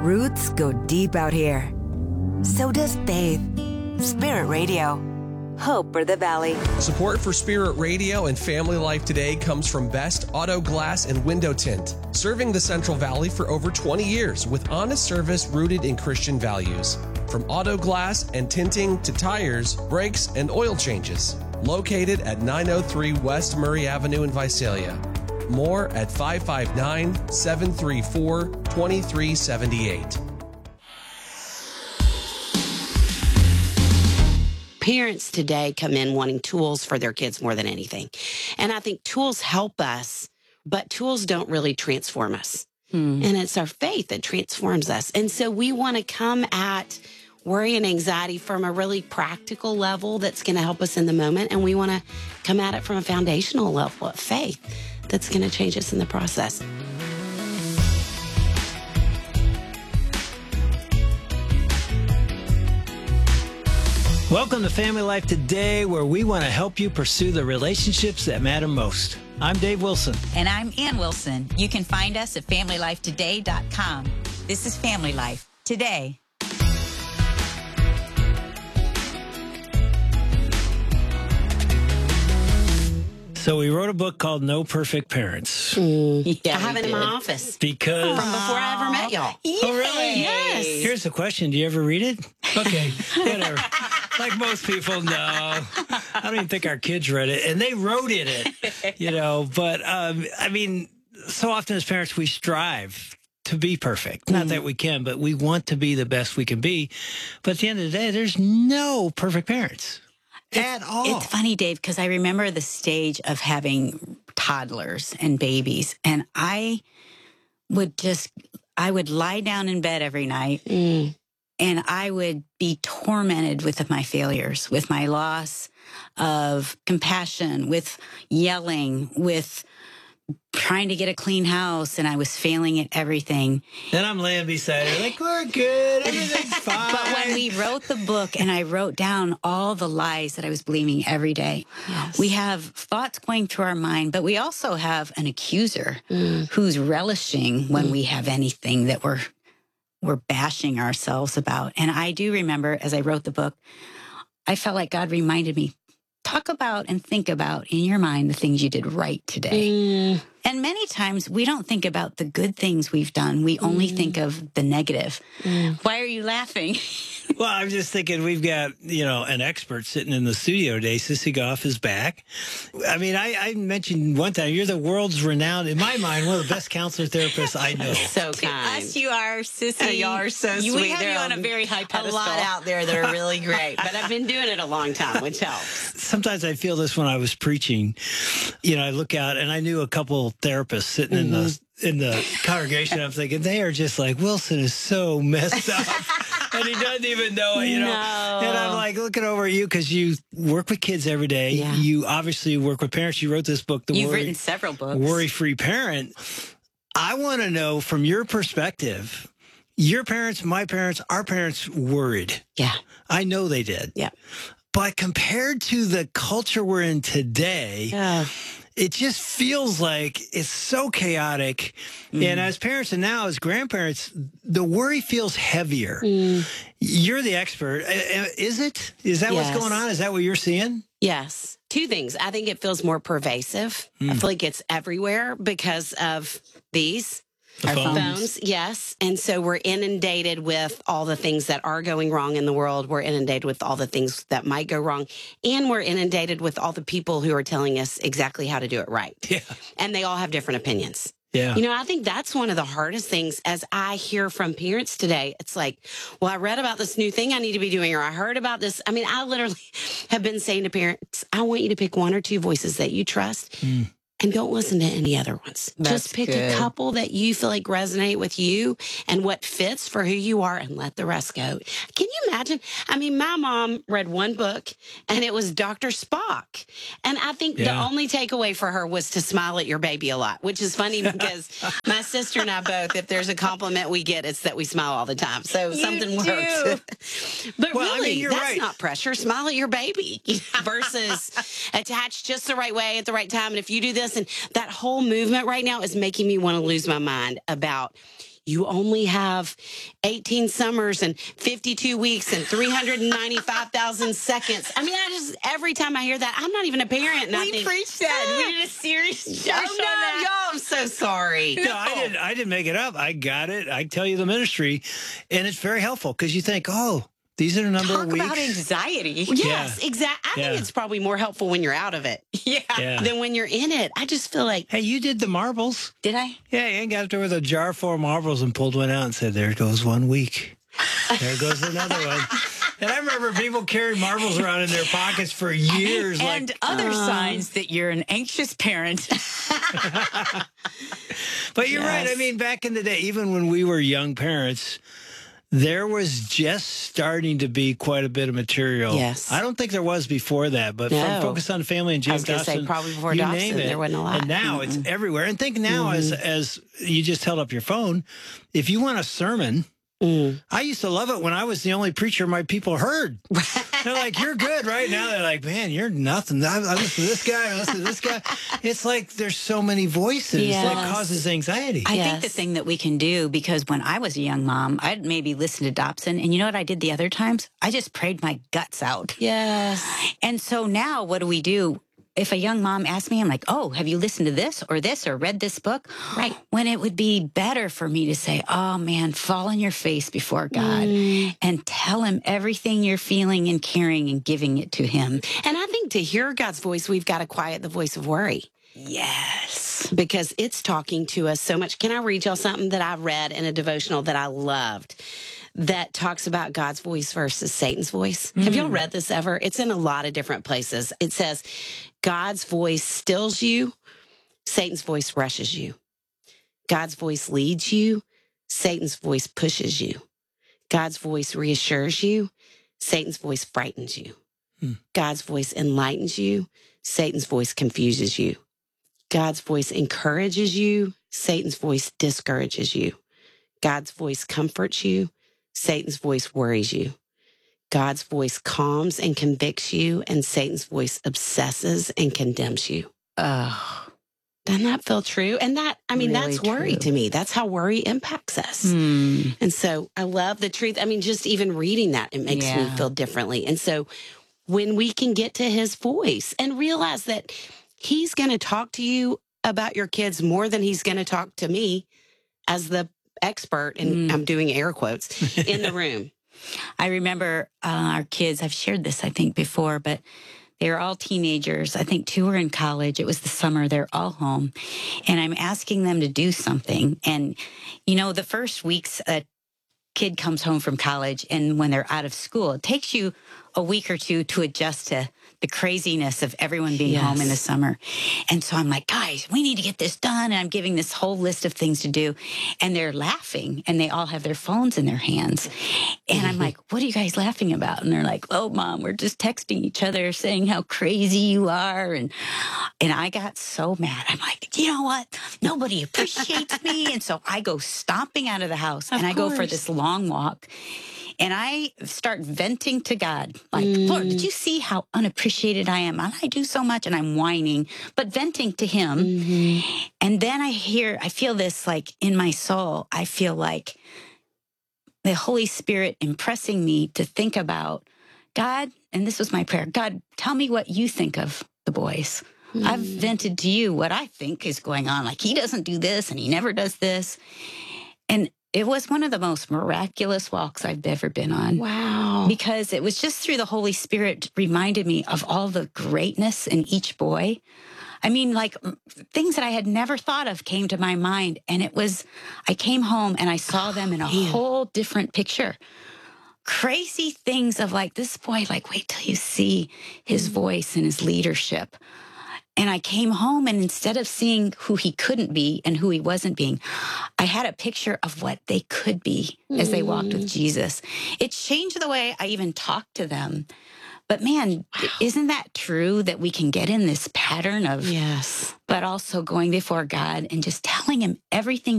Roots go deep out here. So does faith. Spirit Radio. Hope for the Valley. Support for Spirit Radio and Family Life Today comes from Best Auto Glass and Window Tint, serving the Central Valley for over 20 years with honest service rooted in Christian values. From auto glass and tinting to tires, brakes, and oil changes. Located at 903 West Murray Avenue in Visalia. More at 559-734-2378. Parents today come in wanting tools for their kids more than anything. And I think tools help us, but tools don't really transform us. And it's our faith that transforms us. And so we want to come at worry and anxiety from a really practical level that's going to help us in the moment. And we want to come at it from a foundational level of faith that's going to change us in the process. Welcome to Family Life Today, where we want to help you pursue the relationships that matter most. I'm Dave Wilson. And I'm Ann Wilson. You can find us at FamilyLifeToday.com. This is Family Life Today. So we wrote a book called No Perfect Parents. I have it in my office. Because... From before I ever met y'all. Oh, really? Yes. Here's the question. Do you ever read it? Okay, whatever. Like most people, no. I don't even think our kids read it. And they wrote in it, you know. But, I mean, so often as parents, we strive to be perfect. Not that we can, but we want to be the best we can be. But at the end of the day, there's no perfect parents. At all. It's funny, Dave, because I remember the stage of having toddlers and babies, and I would lie down in bed every night, and I would be tormented with my failures, with my loss of compassion, with yelling, with trying to get a clean house, and I was failing at everything. Then I'm laying beside her like, we're good, everything's fine. But when we wrote the book and I wrote down all the lies that I was believing every day, we have thoughts going through our mind, but we also have an accuser who's relishing when we have anything that we're bashing ourselves about. And I do remember, as I wrote the book, I felt like God reminded me, talk about and think about in your mind the things you did right today. And many times we don't think about the good things we've done. We only think of the negative. Why are you laughing? Well, I'm just thinking we've got, an expert sitting in the studio today. Sissy Goff is back. I mean, I mentioned one time, you're the world's renowned, in my mind, one of the best counselor therapists I know. So kind. To us, you are, Sissy. You are so sweet. We have you on a very high pedestal. A lot out there that are really great. But I've been doing it a long time, which helps. Sometimes I feel this when I was preaching. I look out and I knew a couple therapists sitting in the congregation. I'm thinking they are just like, Wilson is so messed up. And he doesn't even know it, No. And I'm like looking over at you because you work with kids every day. Yeah. You obviously work with parents. You wrote this book, You've written several books. Worry-Free Parent. I want to know from your perspective, your parents, my parents, our parents worried. Yeah. I know they did. Yeah. But compared to the culture we're in today, it just feels like it's so chaotic. And as parents and now as grandparents, the worry feels heavier. You're the expert. Is it? Is that what's going on? Is that what you're seeing? Yes. Two things. I think it feels more pervasive. I feel like it's everywhere because of these. The phones, yes. And so we're inundated with all the things that are going wrong in the world. We're inundated with all the things that might go wrong. And we're inundated with all the people who are telling us exactly how to do it right. Yeah. And they all have different opinions. Yeah. I think that's one of the hardest things as I hear from parents today. It's like, well, I read about this new thing I need to be doing, or I heard about this. I mean, I literally have been saying to parents, I want you to pick one or two voices that you trust. And don't listen to any other ones. Just pick a couple that you feel like resonate with you and what fits for who you are and let the rest go. Can you imagine? I mean, my mom read one book and it was Dr. Spock. And I think the only takeaway for her was to smile at your baby a lot, which is funny because my sister and I both, if there's a compliment we get, it's that we smile all the time. So something works. But really, that's not pressure. Smile at your baby versus attach just the right way at the right time. And if you do this, this. And that whole movement right now is making me want to lose my mind about you only have 18 summers and 52 weeks and 395,000 seconds. I mean, every time I hear that, I'm not even a parent. And I think, preached that. We did a series church on oh, that. no, y'all, I'm so sorry. No, I didn't make it up. I got it. I tell you the ministry, and it's very helpful because you think, oh, these are the number Talk of weeks. about anxiety. Yes, exactly. I think Yeah. it's probably more helpful when you're out of it Yeah. than when you're in it. I just feel like, Hey, you did the marbles. Did I? Yeah, you got up there with a jar full of marbles and pulled one out and said, there goes 1 week. There goes another one. And I remember people carrying marbles around in their pockets for years. And other signs that you're an anxious parent. But you're right. I mean, back in the day, even when we were young parents, there was just starting to be quite a bit of material. Yes. I don't think there was before that, but No. from Focus on Family and I James was going to say, Dobson, probably before you Dobson, name it. there wasn't a lot. And now it's everywhere. And think now, as you just held up your phone, if you want a sermon, I used to love it when I was the only preacher my people heard. They're like, you're good right now. They're like, man, you're nothing. I listen to this guy. I listen to this guy. It's like there's so many voices that Yes. causes anxiety. I think the Yes. thing that we can do, because when I was a young mom, I'd maybe listen to Dobson. And you know what I did the other times? I just prayed my guts out. yes. And so now what do? If a young mom asks me, I'm like, oh, have you listened to this or read this book? Right. When it would be better for me to say, oh man, fall on your face before God and tell him everything you're feeling and caring and giving it to him. And I think to hear God's voice, we've got to quiet the voice of worry Yes. because it's talking to us so much. Can I read y'all something that I read in a devotional that I loved that talks about God's voice versus Satan's voice? Have y'all read this ever? It's in a lot of different places. It says, God's voice stills you, Satan's voice rushes you. God's voice leads you, Satan's voice pushes you. God's voice reassures you, Satan's voice frightens you. God's voice enlightens you, Satan's voice confuses you. God's voice encourages you, Satan's voice discourages you. God's voice comforts you, Satan's voice worries you. God's voice calms and convicts you, and Satan's voice obsesses and condemns you. Oh, Doesn't that feel true? And that, I mean, Really that's worry true. to me. That's how worry impacts us. And so I love the truth. I mean, just even reading that, it makes me Yeah. feel differently. And so when we can get to his voice and realize that he's going to talk to you about your kids more than he's going to talk to me as the expert, and I'm doing air quotes, in the room. I remember our kids, I've shared this, I think, before, but they were all teenagers. I think 2 were in college. It was the summer. They're all home. And I'm asking them to do something. And, you know, the first weeks a kid comes home from college and when they're out of school, it takes you a week or two to adjust to the craziness of everyone being home in the summer. And so I'm like, guys, we need to get this done. And I'm giving this whole list of things to do. And they're laughing and they all have their phones in their hands. And I'm like, what are you guys laughing about? And they're like, oh, Mom, we're just texting each other saying how crazy you are. And I got so mad. I'm like, you know what? Nobody appreciates me. And so I go stomping out of the house and I go for this long walk. And I start venting to God, like, Lord, did you see how unappreciated I am? And I do so much, and I'm whining, but venting to him. And then I feel this like in my soul, I feel like the Holy Spirit impressing me to think about God, and this was my prayer, God, tell me what you think of the boys. I've vented to you what I think is going on. Like, he doesn't do this, and he never does this. And it was one of the most miraculous walks I've ever been on. Wow. Because it was just through the Holy Spirit reminded me of all the greatness in each boy. I mean, like things that I had never thought of came to my mind. And I came home and I saw them in a whole different picture. Crazy things of like this boy, like, wait till you see his voice and his leadership. And I came home and instead of seeing who he couldn't be and who he wasn't being, I had a picture of what they could be as they walked with Jesus. It changed the way I even talked to them. But man, isn't that true that we can get in this pattern of, Yes. but also going before God and just telling him everything